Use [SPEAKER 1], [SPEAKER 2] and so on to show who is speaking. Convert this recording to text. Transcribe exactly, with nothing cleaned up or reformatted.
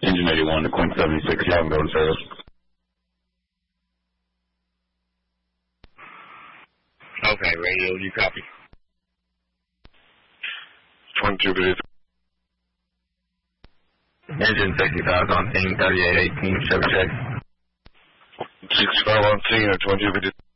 [SPEAKER 1] Engine eighty-one to Queen seventy-six, you haven't go to service.
[SPEAKER 2] Okay, radio, you copy?
[SPEAKER 3] twenty-two fifty.
[SPEAKER 2] Engine sixty-five on ping, thirty-eight eighteen, show check.
[SPEAKER 3] sixty-five on scene at twenty-two fifty.